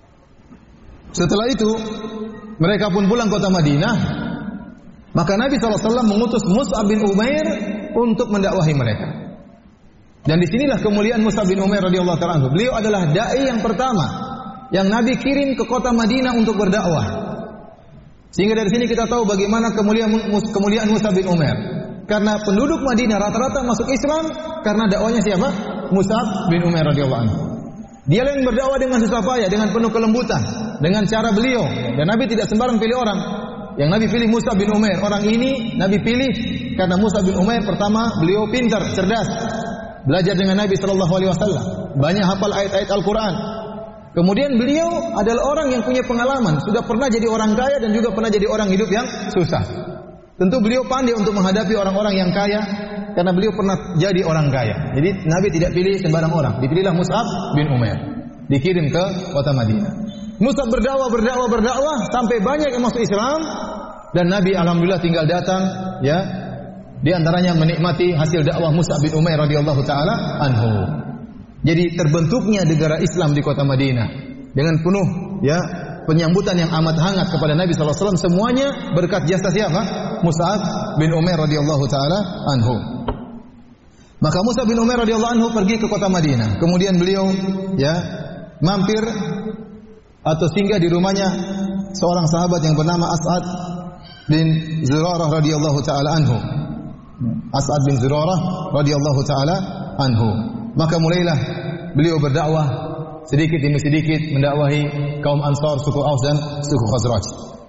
Setelah itu mereka pun pulang kota Madinah. Maka Nabi SAW mengutus Mus'ab bin Umair untuk mendakwahi mereka. Dan disinilah kemuliaan Mus'ab bin Umair radhiyallahu ta'ala anhu. Beliau adalah dai yang pertama yang Nabi kirim ke kota Madinah untuk berdakwah. Sehingga dari sini kita tahu bagaimana kemuliaan Mus'ab bin Umair. Karena penduduk Madinah rata-rata masuk Islam karena dakwanya siapa? Mus'ab bin Umair radhiyallahu anhu. Dia yang berdakwah dengan susah payah, dengan penuh kelembutan, dengan cara beliau. Dan Nabi tidak sembarang pilih orang. Yang Nabi pilih Mus'ab bin Umair. Orang ini Nabi pilih karena Mus'ab bin Umair pertama beliau pintar, cerdas, belajar dengan Nabi SAW, banyak hafal ayat-ayat Al-Quran. Kemudian beliau adalah orang yang punya pengalaman, sudah pernah jadi orang kaya dan juga pernah jadi orang hidup yang susah. Tentu beliau pandai untuk menghadapi orang-orang yang kaya karena beliau pernah jadi orang kaya. Jadi Nabi tidak pilih sembarang orang. Dipilihlah Mus'ab bin Umair. Dikirim ke kota Madinah. Mus'ab berdakwah sampai banyak yang masuk Islam dan Nabi alhamdulillah tinggal datang, ya. Di antaranya menikmati hasil dakwah Mus'ab bin Umair radhiyallahu taala anhu. Jadi terbentuknya negara Islam di kota Madinah dengan penuh, ya, penyambutan yang amat hangat kepada Nabi SAW, semuanya berkat jasa siapa? Mus'ab bin Umair radhiyallahu taala anhu. Maka Mus'ab bin Umair radhiyallahu anhu pergi ke kota Madinah. Kemudian beliau, ya, mampir atau singgah di rumahnya seorang sahabat yang bernama As'ad bin Zurarah radhiyallahu taala anhu. As'ad bin Zurarah radhiyallahu taala anhu. Maka mulailah beliau berdakwah sedikit demi sedikit mendakwahi kaum Ansar, suku Aus dan suku Khazraj.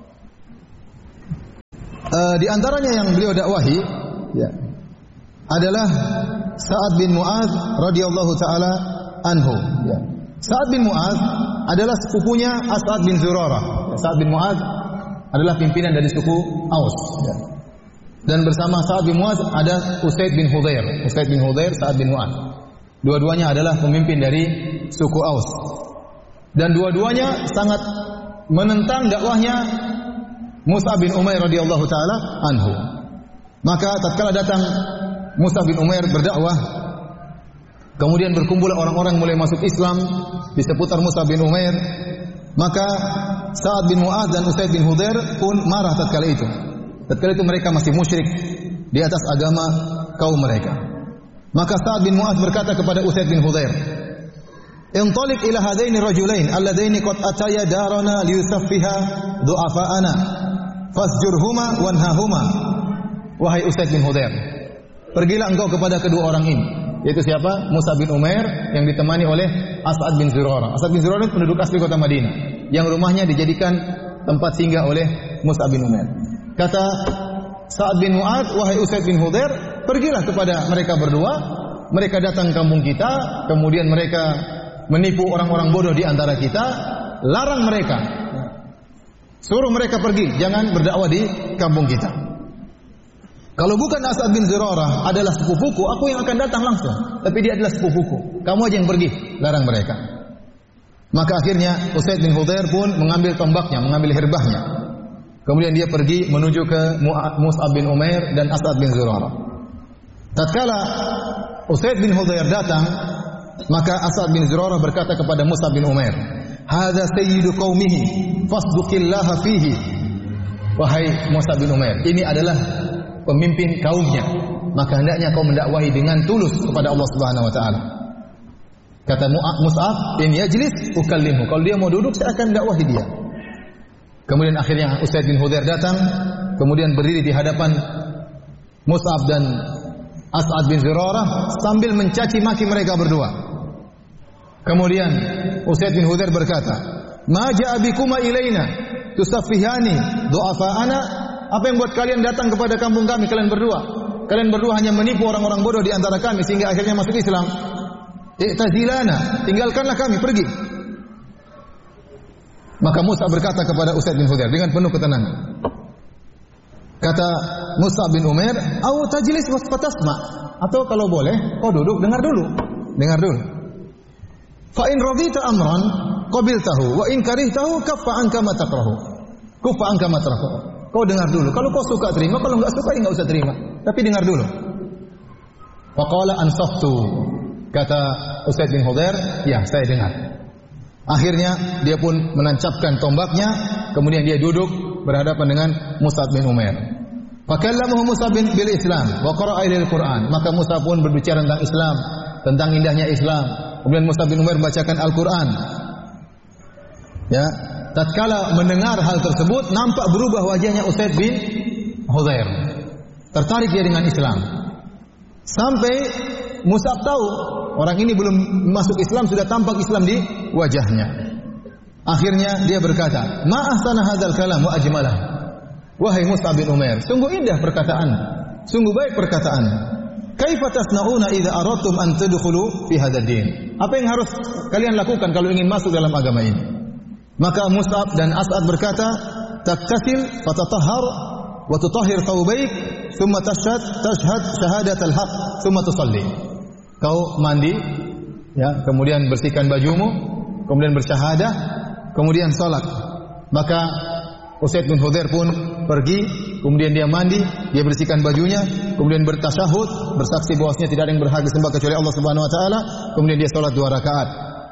Di antaranya yang beliau dakwahi, ya, adalah Sa'ad bin Mu'adz radhiyallahu taala anhu, ya. Sa'ad bin Mu'adz adalah sepupunya As'ad bin Zurarah. Sa'ad bin Mu'adz adalah pimpinan dari suku Aus, ya. Dan bersama Sa'ad bin Mu'adz ada Usaid bin Hudhair. Usaid bin Hudhair, Sa'ad bin Mu'adz. Dua-duanya adalah pemimpin dari suku Aus. Dan dua-duanya sangat menentang dakwahnya Mus'ab bin Umair radhiyallahu taala anhu. Maka tatkala datang Mus'ab bin Umair berdakwah, kemudian berkumpul orang-orang mulai masuk Islam di seputar Mus'ab bin Umair, maka Sa'ad bin Mu'adz dan Usaid bin Hudhair pun marah tatkala itu. Tatkala itu mereka masih musyrik di atas agama kaum mereka. Maka Sa'ad bin Mu'adz berkata kepada Usaid bin Hudhair, "Intaliq ila hadaini rajulain alladaini qad ataya darana liyusaffiha du'afa'ana fasjurhuma wanhahuma." Wahai Usaid bin Hudhair, pergilah engkau kepada kedua orang ini, yaitu siapa? Mus'ab bin Umair yang ditemani oleh As'ad bin Zurarah. As'ad bin Zurarah penduduk asli kota Madinah yang rumahnya dijadikan tempat singgah oleh Mus'ab bin Umair. Kata Sa'ad bin Mu'adz, wahai Usaid bin Hudzair, pergilah kepada mereka berdua. Mereka datang ke kampung kita, kemudian mereka menipu orang-orang bodoh di antara kita. Larang mereka, suruh mereka pergi, jangan berdakwah di kampung kita. Kalau bukan As'ad bin Zurarah adalah sepupuku, aku yang akan datang langsung. Tapi dia adalah sepupuku, kamu aja yang pergi, larang mereka. Maka akhirnya Usaid bin Hudzair pun mengambil tombaknya, mengambil herbahnya. Kemudian dia pergi menuju ke Mus'ab bin Umair dan As'ad bin Zurarah. Tatkala Usaid bin Hudzair datang, maka As'ad bin Zurarah berkata kepada Mus'ab bin Umair, "Hadza sayyidu qaumihi, fasduqillaha fihi." Wahai Mus'ab bin Umair, ini adalah pemimpin kaumnya, maka hendaknya kau mendakwahi dengan tulus kepada Allah Subhanahu wa taala. Kata Mus'ab, "In yajlis ukallimhu." Kalau dia mau duduk, saya akan dakwahi dia. Kemudian akhirnya Usaid bin Hudzair datang, kemudian berdiri di hadapan Mus'ab dan As'ad bin Zurarah sambil mencaci maki mereka berdua. Kemudian Usaid bin Hudzair berkata, "Ma ja'a bikuma ilaina tusaffihani du'afa'ana?" Apa yang buat kalian datang kepada kampung kami, kalian berdua? Kalian berdua hanya menipu orang-orang bodoh di antara kami sehingga akhirnya masuk Islam. I'tazilana, tinggalkanlah kami, pergi. Maka Mus'ab berkata kepada Usaid bin Hudzair dengan penuh ketenangan. Kata Mus'ab bin Umair, "Au tajlis fatasma." Atau kalau boleh, kau duduk, dengar dulu. Dengar dulu. Fa in radita amran qabiltahu wa in karihtahu kaffa anka ma takrahu. Kuffa anka ma takrahu. Kau dengar dulu. Kalau kau suka terima, kalau enggak suka enggak usah terima. Tapi dengar dulu. Faqala ansaftu. Kata Usaid bin Hudzair, "Ya, saya dengar." Akhirnya dia pun menancapkan tombaknya, kemudian dia duduk berhadapan dengan Mus'ab bin Umair. Fakallamahu Mus'ab bil Islam wa qara'a ilal Qur'an. Maka Mus'ab pun berbicara tentang Islam, tentang indahnya Islam. Kemudian Mus'ab bin Umair membacakan Al-Qur'an. Ya, tatkala mendengar hal tersebut, nampak berubah wajahnya Usaid bin Hudzair. Tertarik dia dengan Islam. Sampai Mus'ab tahu orang ini belum masuk Islam, sudah tampak Islam di wajahnya. Akhirnya dia berkata, "Ma ahsana hadzal kalam wa ajmalah." Wahai Mus'ab bin Umair, sungguh indah perkataan, sungguh baik perkataan. Kaifa tasnauna idza aradtum an tadkhulu fi hadzal din? Apa yang harus kalian lakukan kalau ingin masuk dalam agama ini? Maka Mus'ab dan As'ad berkata, "Taktasil fatatahhar wa tutahhir thawbaik, thumma tashhad syahadatal haqq, thumma tusalli." Kau mandi, ya, kemudian bersihkan bajumu, kemudian bersyahadah, kemudian salat. Maka Usaid bin Hudzair pun pergi, kemudian dia mandi, dia bersihkan bajunya, kemudian bertasyahud, bersaksi bahwasanya tidak ada yang berhak disembah kecuali Allah Subhanahu wa taala, kemudian dia salat 2 rakaat.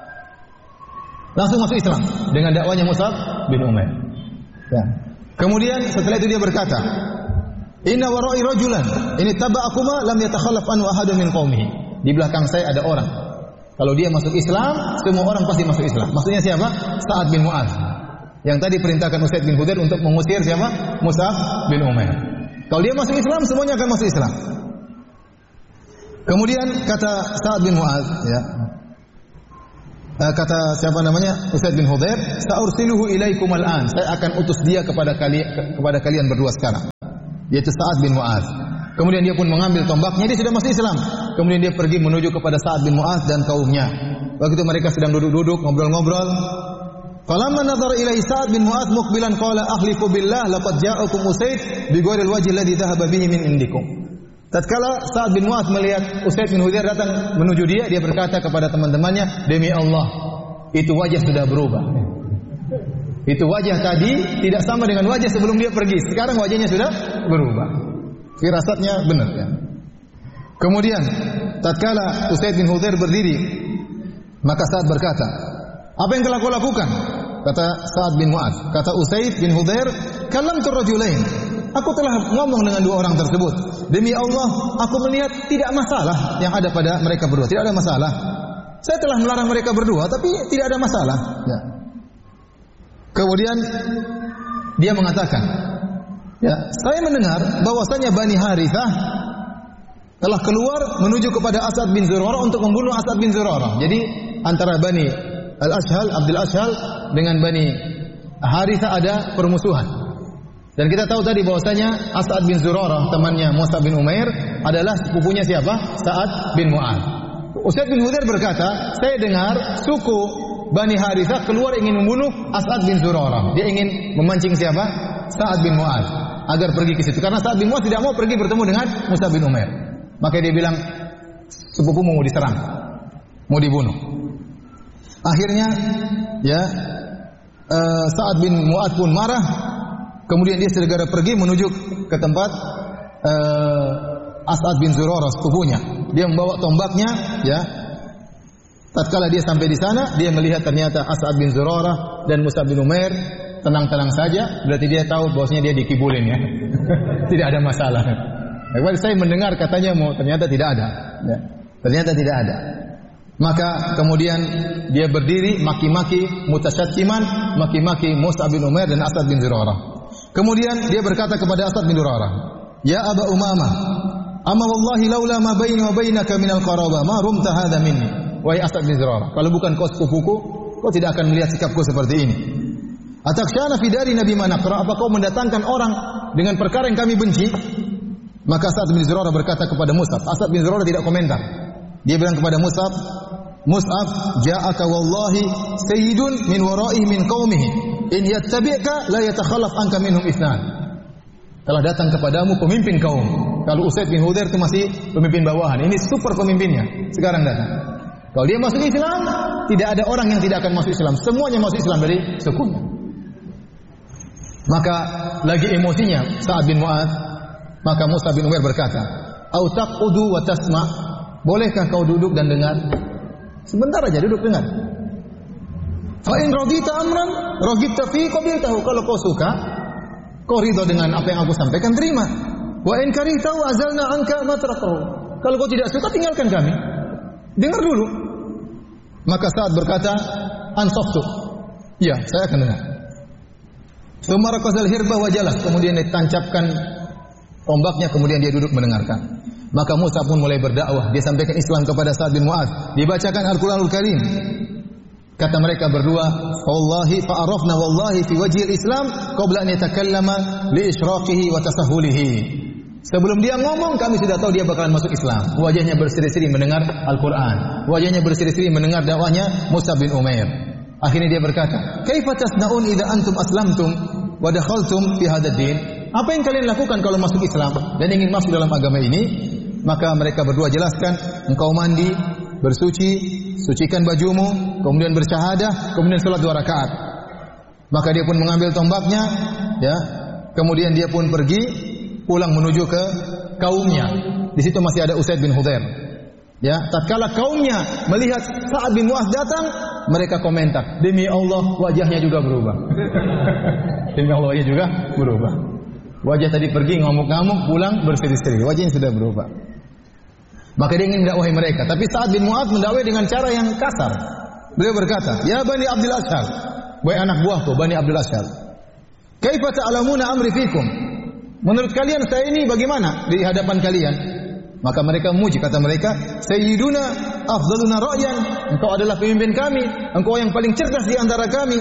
Langsung masuk Islam dengan dakwanya Mus'ab bin Umair. Ya. Kemudian setelah itu dia berkata, "Inna wara'i rajulan, ini taba'akuma lam yatakhallaf anhu ahadun min qaumihi." Di belakang saya ada orang. Kalau dia masuk Islam, semua orang pasti masuk Islam. Maksudnya siapa? Sa'ad bin Mu'adz. Yang tadi perintahkan Usaid bin Hudzair untuk mengusir siapa? Mus'ab bin Umair. Kalau dia masuk Islam, semuanya akan masuk Islam. Kemudian kata Sa'ad bin Mu'adz, ya. Kata siapa namanya? Usaid bin Hudzair, "Sa'ursiluhu ilaikum al-an." Saya akan utus dia kepada kalian berdua sekarang. Yaitu Sa'ad bin Mu'adz. Kemudian dia pun mengambil tombaknya, dia sudah masuk Islam. Kemudian dia pergi menuju kepada Sa'ad bin Mu'adz dan kaumnya. Waktu itu mereka sedang duduk-duduk, ngobrol-ngobrol. Falamma nadhara ilaihi Sa'ad bin Mu'adz muqbilan qala ahlifu billah laqad ja'akum Usaid bi ghairil wajhi alladhi dhahaba bihi min indikum. Tatkala Sa'ad bin Mu'adz melihat Usaid bin Hudzair datang menuju dia, dia berkata kepada teman-temannya, "Demi Allah, itu wajah sudah berubah. Itu wajah tadi tidak sama dengan wajah sebelum dia pergi. Sekarang wajahnya sudah berubah." Firasatnya benar, ya. Kemudian tatkala Usaid bin Hudzair berdiri, maka Sa'ad berkata, "Apa yang telah kau lakukan?" Kata Sa'ad bin Mu'adz. Kata Usaid bin Hudzair, "Kallamtu rajulain." Aku telah ngomong dengan 2 orang tersebut. Demi Allah, aku melihat tidak masalah yang ada pada mereka berdua. Tidak ada masalah. Saya telah melarang mereka berdua, tapi tidak ada masalah. Ya. Kemudian dia mengatakan, "Ya, saya mendengar bahwasanya Bani Harithah telah keluar menuju kepada As'ad bin Zurarah untuk membunuh As'ad bin Zurarah." Jadi antara Bani Al-Ashhal, Abdul Ashhal dengan Bani Harithah ada permusuhan. Dan kita tahu tadi bahwasanya As'ad bin Zurarah, temannya Mus'ab bin Umair, adalah sepupunya siapa? Sa'ad bin Mu'adz. Usaid bin Hudayr berkata, saya dengar suku Bani Harithah keluar ingin membunuh As'ad bin Zurarah. Dia ingin memancing siapa? Sa'ad bin Mu'adz agar pergi ke situ. Karena Sa'ad bin Mu'adz tidak mau pergi bertemu dengan Mus'ab bin Umair. Maka dia bilang, sepupumu mau diserang, mau dibunuh. Akhirnya, ya, Sa'ad bin Mu'adz pun marah. Kemudian dia segera pergi menuju ke tempat As'ad bin Zurarah, sepupunya. Dia membawa tombaknya, ya. Tatkala dia sampai di sana, dia melihat ternyata As'ad bin Zurarah dan Mus'ab bin Umair tenang-tenang saja. Berarti dia tahu bahwasanya dia dikibulin, ya. Tidak ada masalah. Saya mendengar katanya ternyata tidak ada. Ya. Ternyata tidak ada. Maka kemudian dia berdiri maki-maki mutasyattiman, maki-maki Mus'ab bin Umair dan As'ad bin Zurarah. Kemudian dia berkata kepada As'ad bin Zurarah, "Ya Aba Umamah, amma wallahi laula ma baini wa bainaka minal qarabah ma rumta hadha minni." Wahai As'ad bin Zurarah, kalau bukan kau sepupuku, kau tidak akan melihat sikapku seperti ini. Ataksyana fi dari Nabi manaqra, apa kau mendatangkan orang dengan perkara yang kami benci? Maka As'ad bin Zurarah berkata kepada Mus'ab. As'ad bin Zurarah tidak komentar. Dia bilang kepada Mus'ab, "Mus'ab, ja'aka wallahi sayyidun min wara'i min qaumihi. In yattabi'ka la yatakhallaf anka minhum ithnan." Telah datang kepadamu pemimpin kaum. Kalau Usaid bin Hudayr itu masih pemimpin bawahan. Ini super pemimpinnya. Sekarang datang. Kalau dia masuk Islam, tidak ada orang yang tidak akan masuk Islam. Semuanya masuk Islam dari sukunya. Maka lagi emosinya Sa'ad bin Mu'adz, maka Mus'ab bin Umair berkata, "Au taqudu wa tasma'." Bolehkah kau duduk dan dengar? Sebentar aja duduk dengar. Fa in radita amran raghibta fi qabiltahu. Kalau kau suka, kau ridho dengan apa yang aku sampaikan, terima. Wa in karihtahu azalna anka matraqahu. Kalau kau tidak suka, tinggalkan kami. Dengar dulu. Maka Sa'ad berkata, "Ansaftu." Ya, saya akan dengar. Tsumma raqazal hirbah wa jalas. Kemudian ditancapkan tombaknya, kemudian dia duduk mendengarkan. Maka Musa pun mulai berdakwah. Dia sampaikan Islam kepada Sa'ad bin Mu'adz. Dibacakan Al-Qur'anul Karim. Kata mereka berdua, "Wallahi fa'arafna wallahi fi wajhil Islam qabla an yatakallama li ishraqihi wa tasahulihi." Sebelum dia ngomong, kami sudah tahu dia bakalan masuk Islam. Wajahnya berseri-seri mendengar Al-Qur'an. Wajahnya berseri-seri mendengar dakwahnya Mus'ab bin Umair. Akhirnya dia berkata, "Kaifa tasna'un idza antum aslamtum wa dakhaltum fi hadzal din?" Apa yang kalian lakukan kalau masuk Islam dan ingin masuk dalam agama ini? Maka mereka berdua jelaskan, engkau mandi, bersuci, sucikan bajumu, kemudian bersyahadah, kemudian salat 2 rakaat. Maka dia pun mengambil tombaknya, ya. Kemudian dia pun pergi pulang menuju ke kaumnya. Di situ masih ada Usaid bin Hudayr. Ya, tatkala kaumnya melihat Sa'ad bin Mu'adz datang, mereka komentar, "Demi Allah, wajahnya juga berubah." Demi Allah, wajahnya juga berubah. Wajah tadi pergi ngamuk-ngamuk, pulang berseri-seri. Wajahnya sudah berubah. Maka dia ingin mendakwahi mereka. Tapi Sa'ad bin Mu'adz mendakwahi dengan cara yang kasar. Beliau berkata, "Ya Bani Abdul Ashar." Wahai anak buahku, Bani Abdul Ashar. "Kaifa ta'lamuna amri fikum?" Menurut kalian saya ini bagaimana di hadapan kalian? Maka mereka memuji, kata mereka, "Sayyiduna afdaluna ra'yan." Engkau adalah pemimpin kami. Engkau yang paling cerdas di antara kami.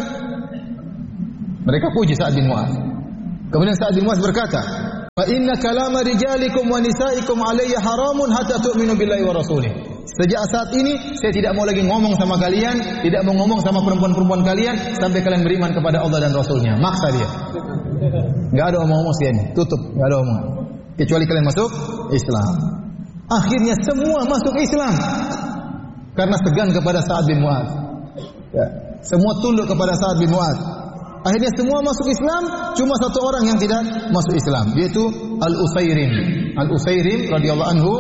Mereka puji Sa'ad bin Mu'adz. Kemudian Sa'ad bin Mu'adz berkata, "Fa inna kalama rijalikum wa nisaikum alayya haramun hatta tu'minu billahi wa rasulih." Sejak saat ini saya tidak mau lagi ngomong sama kalian, tidak mau ngomong sama perempuan-perempuan kalian sampai kalian beriman kepada Allah dan Rasulnya. Maksa dia. Enggak ada omong-omong sini, tutup, enggak ada omongan. Kecuali kalian masuk Islam. Akhirnya semua masuk Islam karena segan kepada Sa'ad bin Mu'adz. Ya, semua tunduk kepada Sa'ad bin Mu'adz. Akhirnya semua masuk Islam, cuma satu orang yang tidak masuk Islam, yaitu Al-Utsairim. Al-Utsairim radhiyallahu anhu